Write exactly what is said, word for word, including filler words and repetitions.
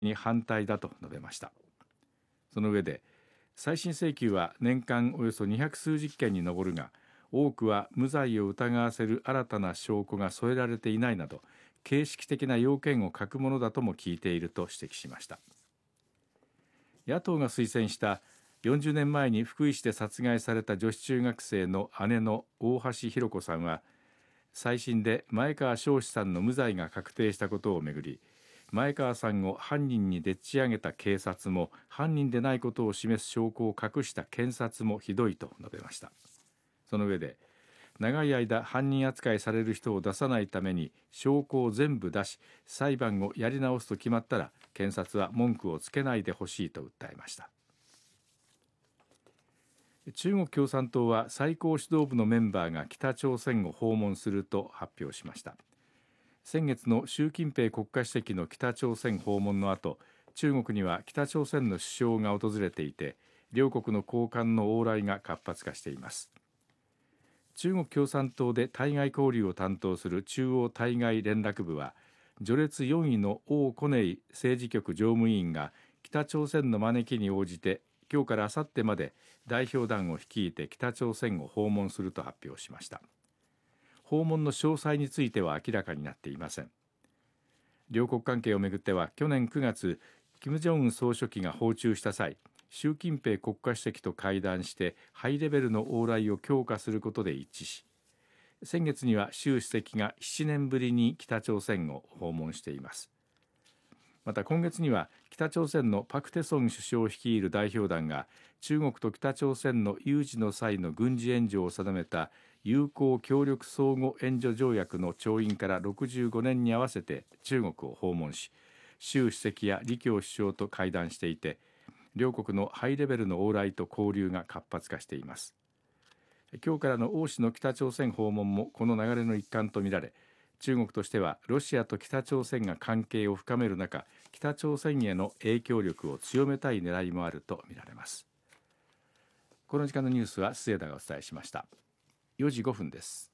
に反対だと述べました。その上で、再審請求は年間およそにひゃくすうじゅっけんに上るが、多くは無罪を疑わせる新たな証拠が添えられていないなど、形式的な要件を欠くものだとも聞いていると指摘しました。野党が推薦したよんじゅうねんまえに福井市で殺害された女子中学生の姉の大橋弘子さんは、再審で前川翔士さんの無罪が確定したことをめぐり、前川さんを犯人にでっち上げた警察も犯人でないことを示す証拠を隠した検察もひどいと述べました。その上で、長い間犯人扱いされる人を出さないために証拠を全部出し、裁判をやり直すと決まったら検察は文句をつけないでほしいと訴えました。中国共産党は最高指導部のメンバーが北朝鮮を訪問すると発表しました。先月の習近平国家主席の北朝鮮訪問の後、中国には北朝鮮の首相が訪れていて、両国の高官の往来が活発化しています。中国共産党で対外交流を担当する中央対外連絡部は、序列よんいの王コネイ政治局常務委員が北朝鮮の招きに応じて、今日からあさってまで代表団を率いて北朝鮮を訪問すると発表しました。訪問の詳細については明らかになっていません。両国関係をめぐっては、去年くがつ、金正恩総書記が訪中した際、習近平国家主席と会談してハイレベルの往来を強化することで一致し、先月には習主席がななねんぶりに北朝鮮を訪問しています。また今月には北朝鮮のパク・テソン首相率いる代表団が中国と北朝鮮の有事の際の軍事援助を定めた友好協力相互援助条約の調印からろくじゅうごねんに合わせて中国を訪問し、習主席や李強首相と会談していて、両国のハイレベルの往来と交流が活発化しています。今日からの王氏の北朝鮮訪問もこの流れの一環とみられ、中国としてはロシアと北朝鮮が関係を深める中、北朝鮮への影響力を強めたい狙いもあるとみられます。この時間のニュースは末田がお伝えしました。よじごふんです。